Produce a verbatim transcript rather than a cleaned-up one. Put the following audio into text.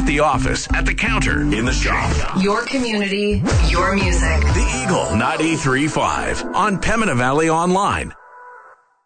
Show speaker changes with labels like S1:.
S1: the office, at the counter, in the shop.
S2: Your community, your music.
S1: The Eagle ninety-three point five on Pembina Valley Online